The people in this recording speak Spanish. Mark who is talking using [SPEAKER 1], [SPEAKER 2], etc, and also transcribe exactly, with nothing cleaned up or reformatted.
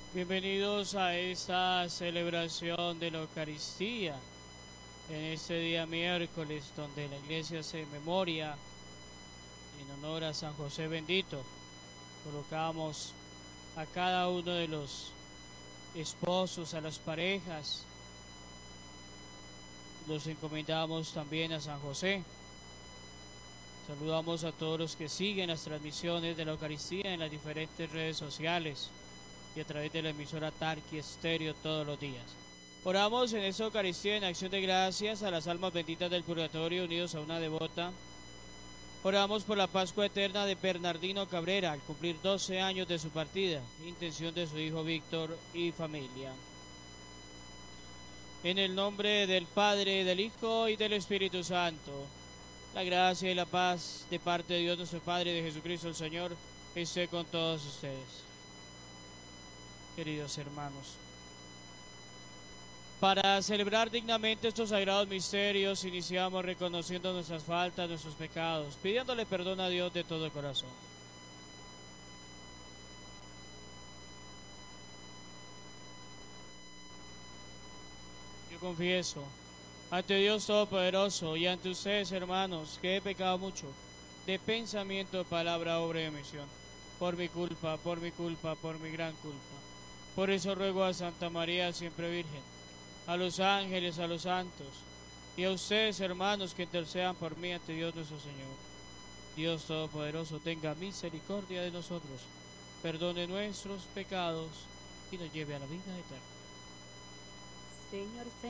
[SPEAKER 1] Bienvenidos a esta celebración de la Eucaristía en este día miércoles donde la iglesia hace memoria en honor a San José bendito. Colocamos a cada uno de los esposos, a las parejas, los encomendamos también a San José. Saludamos a todos los que siguen las transmisiones de la Eucaristía en las diferentes redes sociales y a través de la emisora Tarqui Estéreo todos los días. Oramos en esta Eucaristía en acción de gracias a las almas benditas del purgatorio unidos a una devota. Oramos por la Pascua eterna de Bernardino Cabrera al cumplir doce años de su partida, intención de su hijo Víctor y familia. En el nombre del Padre, del Hijo y del Espíritu Santo, la gracia y la paz de parte de Dios nuestro Padre y de Jesucristo el Señor esté con todos ustedes. Queridos hermanos, para celebrar dignamente estos sagrados misterios, iniciamos reconociendo nuestras faltas, nuestros pecados, pidiéndole perdón a Dios de todo corazón. Yo confieso ante Dios Todopoderoso y ante ustedes, hermanos, que he pecado mucho, de pensamiento, palabra, obra y omisión, por mi culpa, por mi culpa, por mi gran culpa. Por eso ruego a Santa María, siempre Virgen, a los ángeles, a los santos, y a ustedes, hermanos, que intercedan por mí ante Dios nuestro Señor. Dios Todopoderoso, tenga misericordia de nosotros, perdone nuestros pecados y nos lleve a la vida eterna.
[SPEAKER 2] Señor,